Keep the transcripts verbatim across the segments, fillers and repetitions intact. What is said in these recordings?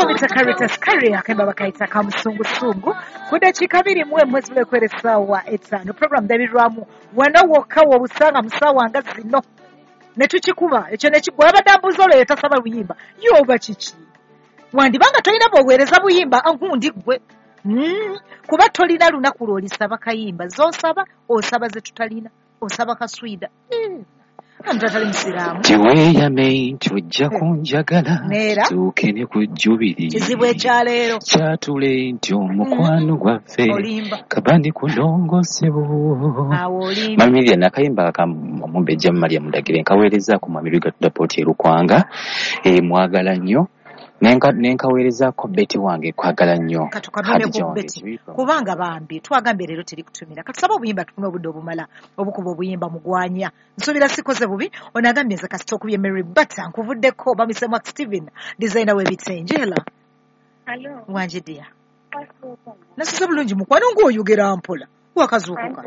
Kamita karita skari akemba bakaita kamusungusungu kudakiika abiri mu emu ezibeekwera essaawa etaano program dabirwamu wano wokka wobusanga mu ssaawa nga zino ne tukikuba ekyo ne kigwa abadde ambuuza olwo yetasaba buyimba yoba kiki wandibanga tolina bwoweereza buyimba nkundi ggwe mm. kuba tolina lunaku lw'olisaba kayimba z'osaba osaba ze tutalina osaba kaswida mm. Amtatali musiraamu teweeyame nti ojja kunjagala tuuke ne ku jjubiri kizibu ekyaleero kyatule nti omukwano gwaffe kabandi kulongosebwo mamiriya nakayimba kamubejja Maria Mudagire nkaweerezaako mwami Dapooti Erukwanga e mwagala nnyo nenkaweerezaako Betty wange kwagala nnyo kubanga bambi twagambye leero teri kutumira katusaba obuyimba tufuna obudde obumala obukuba obuyimba mugwanya nsuubira sikoze bubi onagambye nze kasita okubye Mary Bata nkuvuddeko bamise Max Steven designer w'ebitenjela wanje dia nasuze bulungi mukwano ng'oyogera mpola wakazuukuka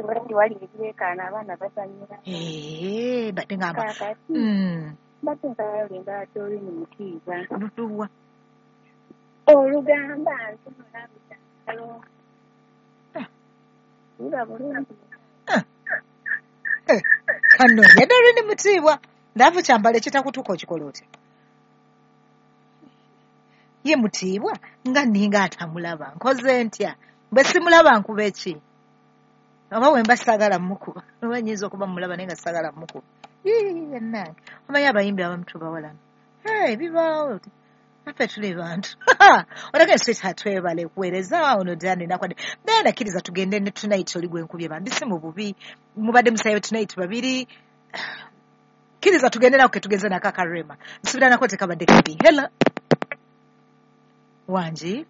badde ngamba lutuwa olugamba nti mulabitalo nga bulungi kano yadari ni mutiibwa ndaavu kyambala ekitakutuuka okikola otya ye mutiibwa nga ninga atamulaba nkoze ntya bwe simulaba nkuba eki oba we mba sagala mukuba oba nyiza okuba mulaba naye nga sagala mukuba nange omanyi abayimbi abamu tubawalana bibaawo affe tuli bantu olaga sweetheart twebale kuweereza ono dani nakwadde naye nakkiriza tugende ne tonight oli gwe nkubye bambi si mu bubi mubadde musayo tonight babiri kkiriza tugende nako ke tugenze nako akarema nsubira nako tekabadde kabi hela wanji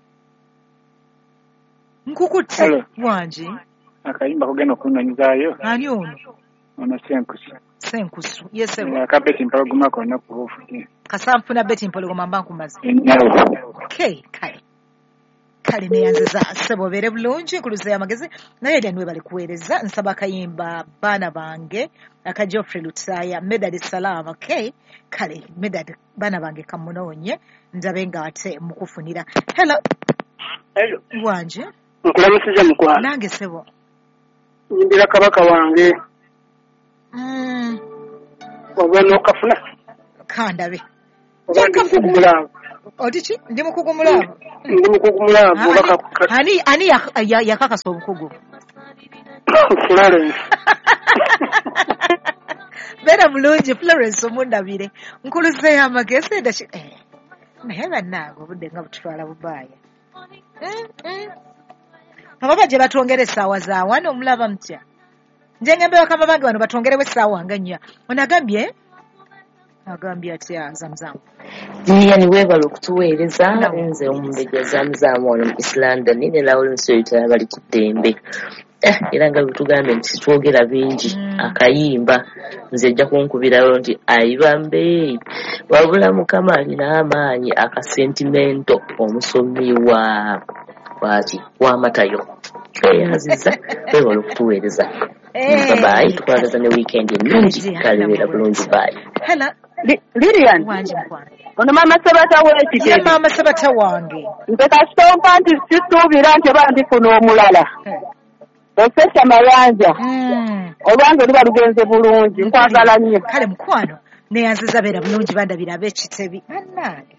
nkukutte wanji akayimba kugenda okunanyizaayo ani ono ono senkusu senkusu yesebo akabeti mpologoma konna kubufuti kasanfuna beti mpologoma mba nkumaze okay kale kale neyanziza sebo bere bulungi nkuluze amagezi naye dani we bali kuweereza nsaba akayimba baana bange aka Geoffrey Lutaya Medad Salam okay kale Medad baana bange kamunoonye ndabe nga ate mukufunira hello hello wanje nkulamusiza mukwano nange sebo nyimbira kabaka wange mm wabona okafuna kandabe okafuna Odichi ndi mukugu mulavu ndi mukugu mulavu baka ani ani yakakasa obukugu Florence bera bulungi Florence omundabire nkuluze amagezi ndachi eh naye bannago budde nga butwala bubaaya ababa gye batwongere essaawa za wano omulaba mutya nje ngembe bakama bange bano batwongerewo essaawa nga nnya onagambye agambye atya zamzamu yani webala okutuweereza nze omumbejja zamzamu ono mu East London ne Lawrence Oyita bali ku ddembe era nga bitugambe nti twogera bingi akayimba nze ejja kunkubirayo nti ayibambe wabula mukama alina amaanyi akasentimento omusomi wa waki wamatayo tweyanziza webala okutuweereza babayi tukwagaza ne weekend ennungi kalebeera bulungi bayi Lilian ono mama Sabata w'ekike ye mama Sabata wange nze kasompa nti sisuubira nti oba ndifuna omulala osesa mayanja olwange luba lugenze bulungi nkwagala nnyo kale mukwano neyanziza beera bulungi bandabira ab'ekitebi bannange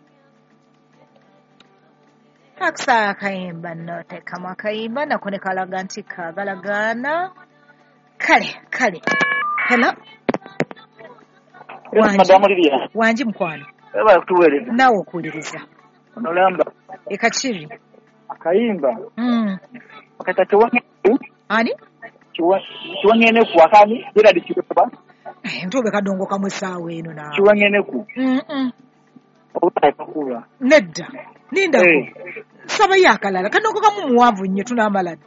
akisa akayimba notekamu akayimba nako ne kalaga nti kagalagaana kale kale hello wanji mukwano naawe okuwuliriza olamba ekakiri akayimba akata ani kiwangeneku akani era dikiroba ntobe kadongo kamwe saawa eno na kiwangeneku obatakula nedda nindako saba yakalala kadongo kamu muwanvu nnyo tunamalade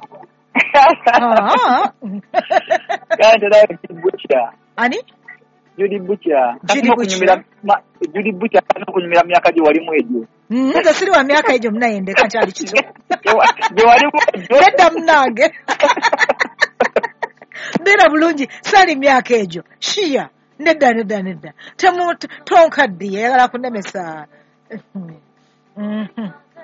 kandi era kibucha ani Judy Butcher Judy Butcher Judy Butcher kunyumira myaka gye walimu egyo nze siri wa myaka egyo mnayende kakyali kito gye walimu nedda mnange bera bulungi sali myaka egyo shiya nedda nedda nedda temu tonkaddiye yagala kunemesa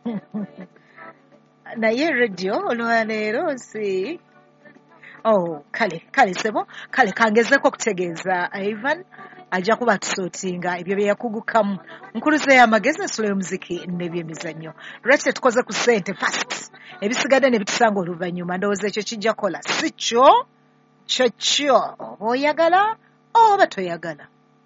naye radio olwaleero si oh kale kale sebo kale kangezeko okutegeeza Ivan ajja kuba tusootinga ebyo bye yakugukamu nkuluze y'amagezi ensolo y'omuziki n'ebyemizannyo lwaki tukoze ku ssente fast ebisigadde ne bitusanga oluvannyuma ndowooza ekyo kijja kola si kyo kyo kyo oba oyagala oba toyagala.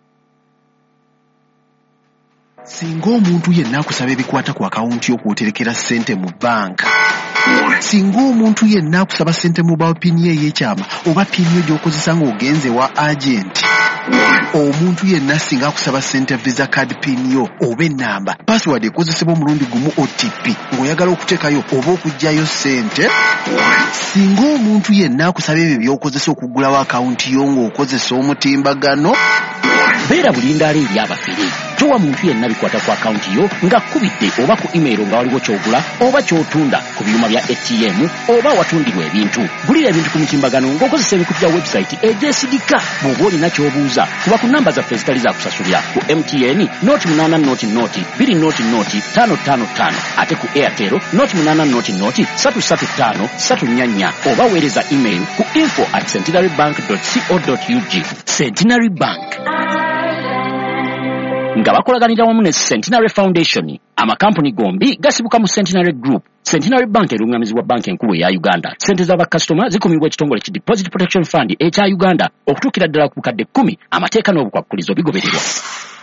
Singa omuntu yenna akusaba ebikwata ku akawunti y'okwoterekera ssente mu banka, singa omuntu yenna akusaba ssente mu bawo pini ey'ekyama oba pini yo gy'okozesa ng'ogenze wa agenti, omuntu yenna singa akusaba ssente visa card pini yo oba ennamba password ekozesebwa omulundi gumu O T P ng'oyagala okuteekayo oba okuggyayo ssente, singa omuntu yenna akusaba ebyo by'okozesa okuggulawo akawunti yo ng'okozesa omutimbagano, beera bulindaala eri abafere. Towa muntu yenna bikwata ku akawunti yo nga kkubidde oba ku email nga waliwo ky'ogula oba ky'otunda ku byuma bya A T M oba watundirwa ebintu. Gulira ebintu ku mutimbagano ng'okozesa ebikutu bya website egyesigika. Bw'oba olina ky'obuuza kuba ku nnamba zaffe ezitali za kusasulira ku M T N noti munaana noti noti bbiri noti noti ttaano ttaano ttaano ate ku Airtel noti munaana noti noti ssatu ssatu ttaano ssatu nnya nnya oba weereza email ku info at centenarybank dot co dot u g. Centenary Bank nga bakolaganira wamu ne Centenary Foundation, amakampuni gombi gasibuka mu Centenary Group. Centenary Bank erungamizibwa banki enkulu eya Uganda. Sente z'abakasitoma zikumibwa ekitongole ki Deposit Protection Fund ekya Uganda okutuukira ddala ku bukadde kkumi. Amateeka n'obukwakkulizo bigobererwa.